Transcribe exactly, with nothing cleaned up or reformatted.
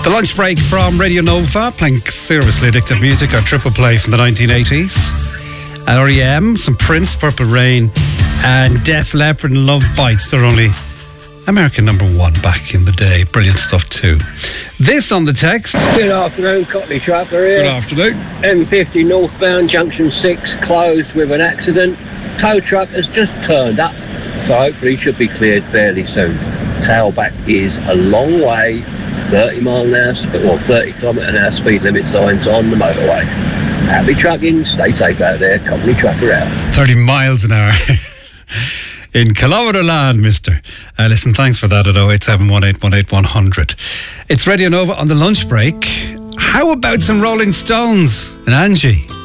The lunch break from Radio Nova, playing seriously addictive music, our triple play from the nineteen eighties. R E M, some Prince, Purple Rain, and Def Leppard and Love Bites. They're only American number one back in the day. Brilliant stuff too. This on the text. Good afternoon, Cockney Trucker here. Good afternoon. M fifty northbound, junction six, closed with an accident. Tow truck has just turned up, so hopefully should be cleared fairly soon. Tailback is a long way, thirty mile an hour, sp- or thirty kilometre an hour speed limit signs on the motorway. Happy trucking, stay safe out there, Cockney Trucker out. thirty miles an hour. In kilometre land, mister. Uh, listen, thanks for that at oh eight seven one eight one eight one hundred. It's Radio Nova on the lunch break. How about some Rolling Stones and Angie?